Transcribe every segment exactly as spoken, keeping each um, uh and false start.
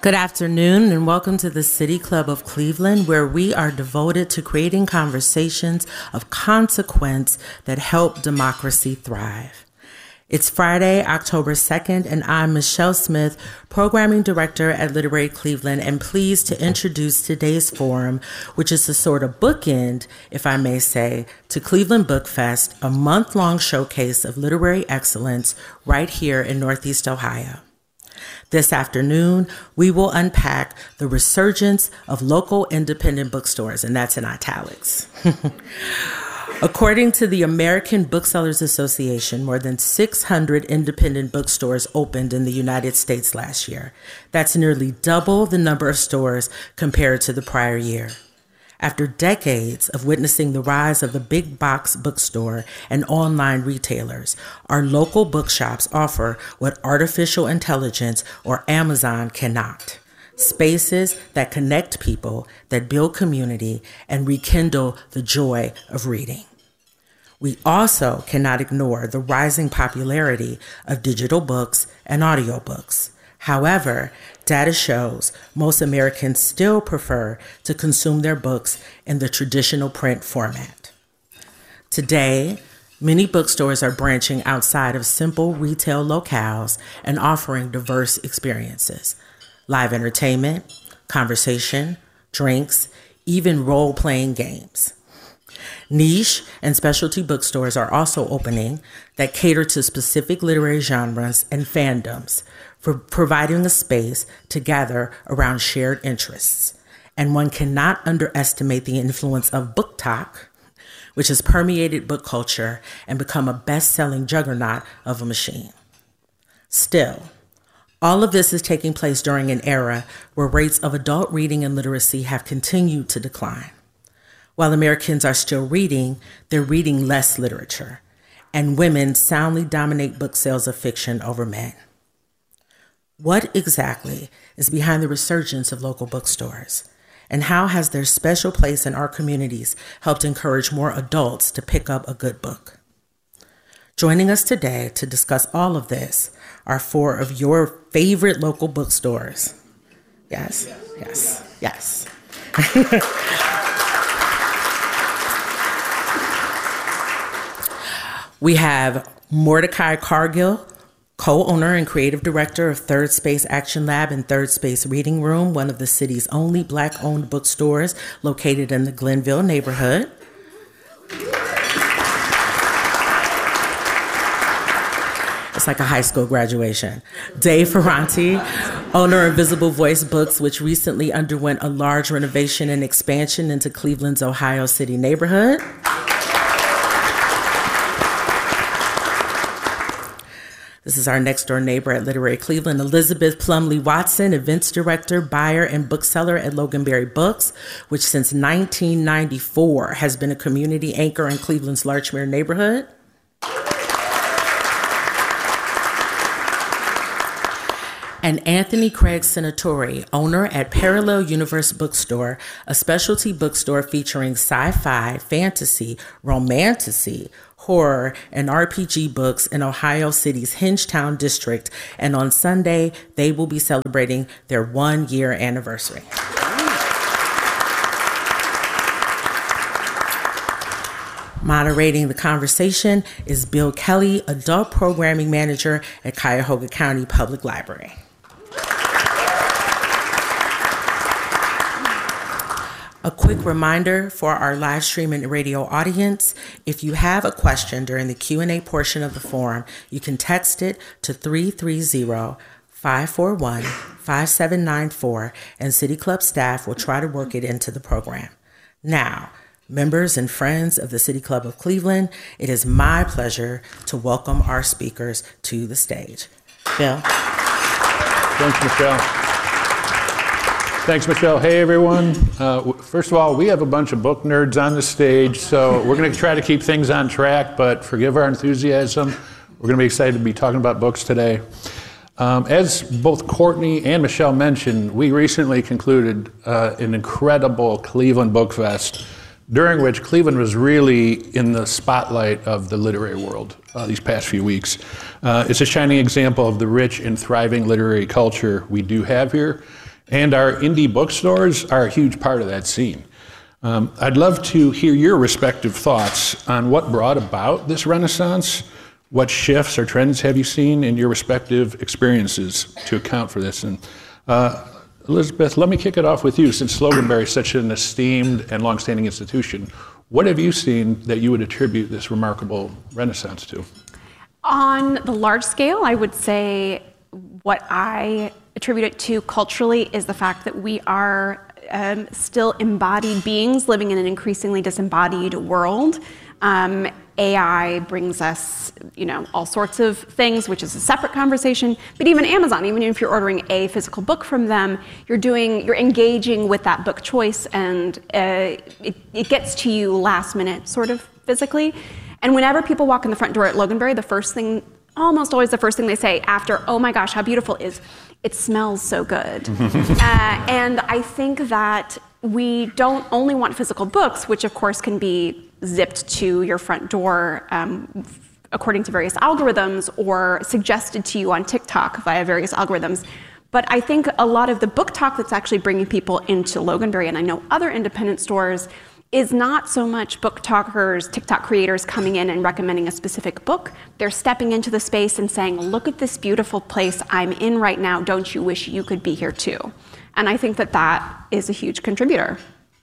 Good afternoon and welcome to the City Club of Cleveland, where we are devoted to creating conversations of consequence that help democracy thrive. It's Friday, October second, and I'm Michelle Smith, Programming Director at Literary Cleveland, and pleased to introduce today's forum, which is a sort of bookend, if I may say, to Cleveland Book Fest, a month-long showcase of literary excellence right here in Northeast Ohio. This afternoon, we will unpack the resurgence of local independent bookstores, and that's in italics. According to the American Booksellers Association, more than six hundred independent bookstores opened in the United States last year. That's nearly double the number of stores compared to the prior year. After decades of witnessing the rise of the big box bookstore and online retailers, our local bookshops offer what artificial intelligence or Amazon cannot: spaces that connect people, that build community, and rekindle the joy of reading. We also cannot ignore the rising popularity of digital books and audiobooks. However, data shows most Americans still prefer to consume their books in the traditional print format. Today, many bookstores are branching outside of simple retail locales and offering diverse experiences: live entertainment, conversation, drinks, even role-playing games. Niche and specialty bookstores are also opening that cater to specific literary genres and fandoms, for providing a space to gather around shared interests. And one cannot underestimate the influence of BookTok, which has permeated book culture and become a best-selling juggernaut of a machine. Still, all of this is taking place during an era where rates of adult reading and literacy have continued to decline. While Americans are still reading, they're reading less literature, and women soundly dominate book sales of fiction over men. What exactly is behind the resurgence of local bookstores? And how has their special place in our communities helped encourage more adults to pick up a good book? Joining us today to discuss all of this are four of your favorite local bookstores. Yes, yes, yes. We have Mordecai Cargill, co-owner and creative director of Third Space Action Lab and Third Space Reading Room, one of the city's only Black-owned bookstores located in the Glenville neighborhood. It's like a high school graduation. Dave Ferranti, owner of Visible Voice Books, which recently underwent a large renovation and expansion into Cleveland's Ohio City neighborhood. This is our next door neighbor at Literary Cleveland, Elizabeth Plumley Watson, events director, buyer, and bookseller at Loganberry Books, which since nineteen ninety-four has been a community anchor in Cleveland's Larchmere neighborhood. And Anthony Craig Senatori, owner at Parallel Universe Bookstore, a specialty bookstore featuring sci-fi, fantasy, romantasy, horror, and R P G books in Ohio City's Hingetown district. And on Sunday, they will be celebrating their one-year anniversary. Moderating the conversation is Bill Kelly, Adult Programming Manager at Cuyahoga County Public Library. A quick reminder for our live stream and radio audience: if you have a question during the Q and A portion of the forum, you can text it to three three zero, five four one, five seven nine four, and City Club staff will try to work it into the program. Now, members and friends of the City Club of Cleveland, it is my pleasure to welcome our speakers to the stage. Bill. Thanks, Michelle. Thanks, Michelle. Hey, everyone. Uh, first of all, we have a bunch of book nerds on the stage, so we're going to try to keep things on track, but forgive our enthusiasm. We're going to be excited to be talking about books today. Um, as both Courtney and Michelle mentioned, we recently concluded uh, an incredible Cleveland Book Fest, during which Cleveland was really in the spotlight of the literary world uh, these past few weeks. Uh, it's a shining example of the rich and thriving literary culture we do have here. And our indie bookstores are a huge part of that scene. Um, I'd love to hear your respective thoughts on what brought about this renaissance. What shifts or trends have you seen in your respective experiences to account for this? And uh, Elizabeth, let me kick it off with you. Since Loganberry is such an esteemed and longstanding institution, what have you seen that you would attribute this remarkable renaissance to? On the large scale, I would say what I attribute it to culturally is the fact that we are um, still embodied beings living in an increasingly disembodied world. Um, A I brings us, you know, all sorts of things, which is a separate conversation. But even Amazon, even if you're ordering a physical book from them, you're doing, you're engaging with that book choice, and uh, it, it gets to you last minute, sort of physically. And whenever people walk in the front door at Loganberry, the first thing, almost always the first thing they say after, "Oh my gosh, how beautiful," is, "It smells so good." uh, and I think that we don't only want physical books, which of course can be zipped to your front door um, according to various algorithms, or suggested to you on TikTok via various algorithms. But I think a lot of the book talk that's actually bringing people into Loganberry, and I know other independent stores, is not so much book talkers, TikTok creators coming in and recommending a specific book. They're stepping into the space and saying, "Look at this beautiful place I'm in right now. Don't you wish you could be here too?" And I think that that is a huge contributor.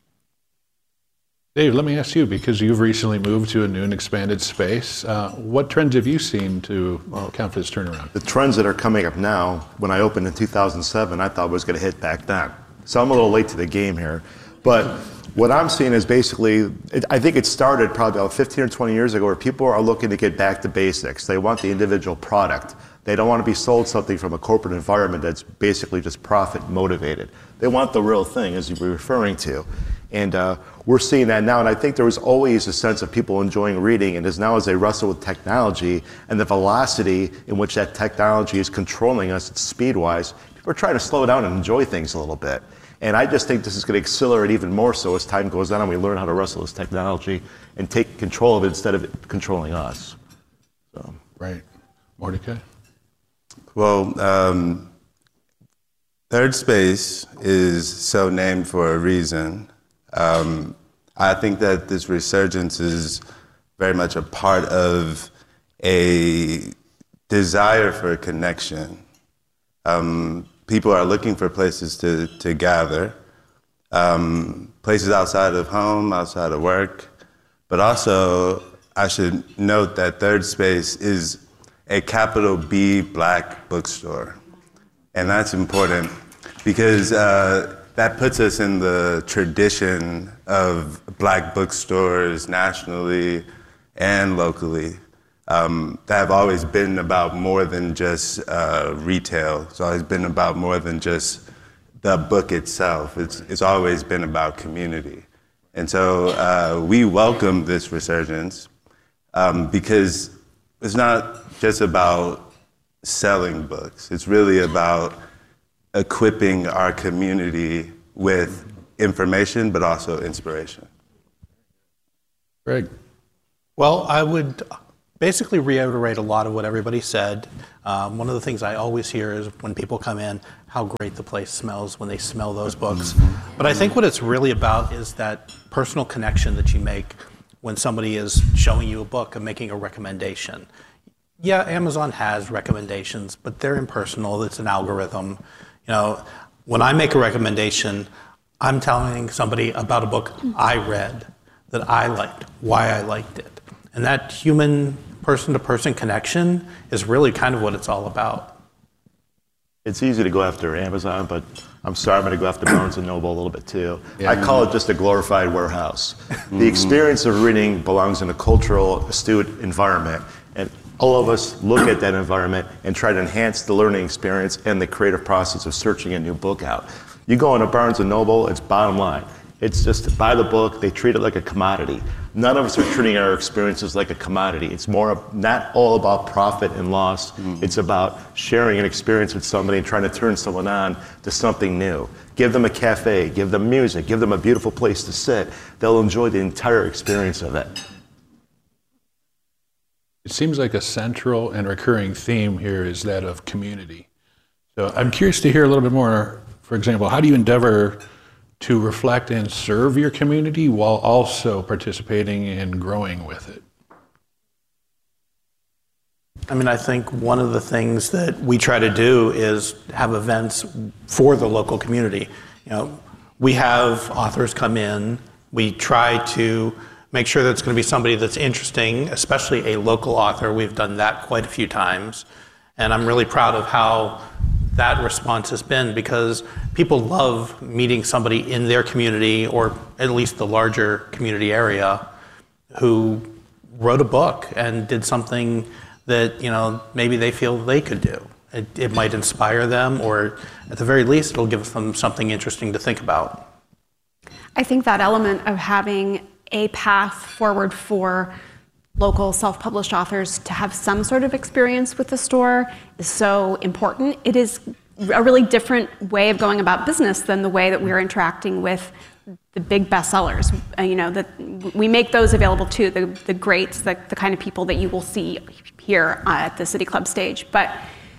Dave, let me ask you, because you've recently moved to a new and expanded space, uh, what trends have you seen to account for this turnaround? The trends that are coming up now, when I opened in two thousand seven, I thought was going to hit back then. So I'm a little late to the game here. But what I'm seeing is basically, it, I think it started probably about fifteen or twenty years ago, where people are looking to get back to basics. They want the individual product. They don't want to be sold something from a corporate environment that's basically just profit motivated. They want the real thing, as you were referring to. And uh, we're seeing that now, and I think there was always a sense of people enjoying reading, and as now as they wrestle with technology and the velocity in which that technology is controlling us speed-wise, people are trying to slow down and enjoy things a little bit. And I just think this is going to accelerate even more so as time goes on and we learn how to wrestle with technology and take control of it instead of it controlling us. So. Right. Mordecai? Well, um, Third Space is so named for a reason. Um, I think that this resurgence is very much a part of a desire for a connection. Um, people are looking for places to, to gather, um, places outside of home, outside of work, but also I should note that Third Space is a capital B Black bookstore. And that's important because uh, that puts us in the tradition of Black bookstores nationally and locally um, that have always been about more than just uh, retail. It's always been about more than just the book itself. It's, it's always been about community. And so uh, we welcome this resurgence um, because it's not just about selling books. It's really about equipping our community with information, but also inspiration. Greg? Well, I would basically reiterate a lot of what everybody said. Um, one of the things I always hear is when people come in, how great the place smells when they smell those books. But I think what it's really about is that personal connection that you make when somebody is showing you a book and making a recommendation. Yeah, Amazon has recommendations, but they're impersonal. It's an algorithm. You know, when I make a recommendation, I'm telling somebody about a book I read that I liked, why I liked it. And that human person-to-person connection is really kind of what it's all about. It's easy to go after Amazon, but I'm sorry, I'm going to go after Barnes and Noble a little bit too. Yeah. I call it just a glorified warehouse. Mm-hmm. The experience of reading belongs in a cultural, astute environment, and all of us look at that environment and try to enhance the learning experience and the creative process of searching a new book out. You go into Barnes and Noble, it's bottom line. It's just buy the book, they treat it like a commodity. None of us are treating our experiences like a commodity. It's more not all about profit and loss. Mm-hmm. It's about sharing an experience with somebody and trying to turn someone on to something new. Give them a cafe, give them music, give them a beautiful place to sit. They'll enjoy the entire experience of it. It seems like a central and recurring theme here is that of community. So I'm curious to hear a little bit more for example, how do you endeavor to reflect and serve your community while also participating and growing with it? I mean, I think one of the things that we try to do is have events for the local community. You know, we have authors come in. We try to make sure that it's going to be somebody that's interesting, especially a local author. We've done that quite a few times. And I'm really proud of how that response has been, because people love meeting somebody in their community, or at least the larger community area, who wrote a book and did something that, you know, maybe they feel they could do. It, it might inspire them, or at the very least, it'll give them something interesting to think about. I think that element of having a path forward for local self-published authors to have some sort of experience with the store is so important. It is a really different way of going about business than the way that we're interacting with the big bestsellers. Uh, you know, that we make those available too, the, the greats, the, the kind of people that you will see here uh, at the City Club stage. But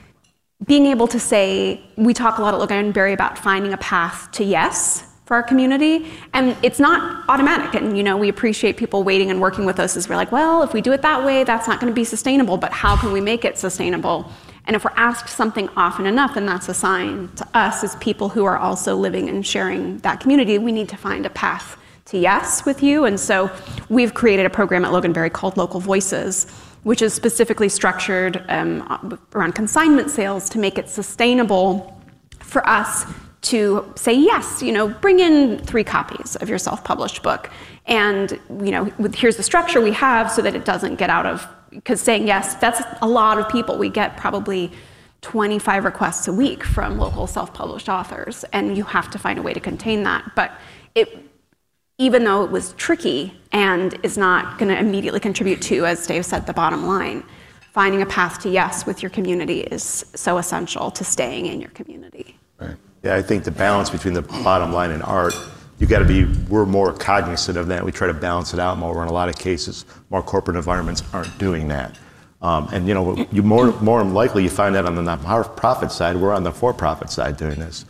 being able to say, we talk a lot at Logan and Berry about finding a path to yes for our community, and it's not automatic. And you know, we appreciate people waiting and working with us as we're like, well, if we do it that way, that's not going to be sustainable, but how can we make it sustainable? And if we're asked something often enough, then that's a sign to us as people who are also living and sharing that community, we need to find a path to yes with you. And so we've created a program at Logan Berry called Local Voices, which is specifically structured um, around consignment sales to make it sustainable for us to say, yes, you know, bring in three copies of your self-published book. And, you know, here's the structure we have so that it doesn't get out of, because saying yes, that's a lot of people. We get probably twenty-five requests a week from local self-published authors, and you have to find a way to contain that. But it, even though it was tricky and is not going to immediately contribute to, as Dave said, the bottom line, finding a path to yes with your community is so essential to staying in your community. Right. Yeah, I think the balance between the bottom line and art, you got to be, we're more cognizant of that. We try to balance it out more. In a lot of cases, more corporate environments aren't doing that. Um, and you know, you more, more likely you find that on the non-profit side. We're on the for-profit side doing this.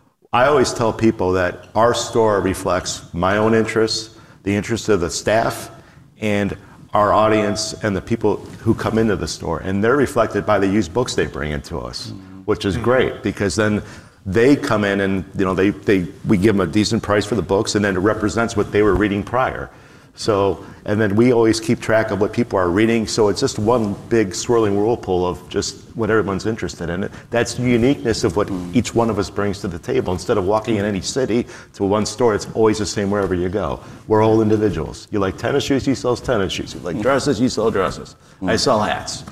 I always tell people that our store reflects my own interests, the interests of the staff, and our audience and the people who come into the store. And they're reflected by the used books they bring into us, which is great, because then they come in and, you know, they, they we give them a decent price for the books, and then it represents what they were reading prior. So, and then we always keep track of what people are reading, so it's just one big swirling whirlpool of just what everyone's interested in. That's the uniqueness of what each one of us brings to the table. Instead of walking in any city to one store, it's always the same wherever you go. We're all individuals. You like tennis shoes, you sell tennis shoes. You like dresses, you sell dresses. I sell hats.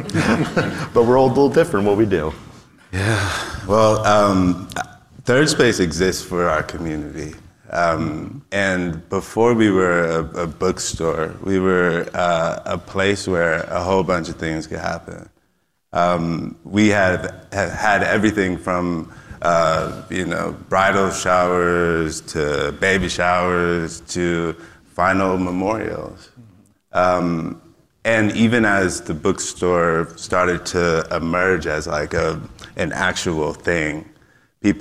But we're all a little different in what we do. Yeah, well, um, Third Space exists for our community. Um, and before we were a, a bookstore, we were uh, a place where a whole bunch of things could happen. Um, we had had everything from, uh, you know, bridal showers to baby showers to final memorials. Um, and even as the bookstore started to emerge as like a, an actual thing,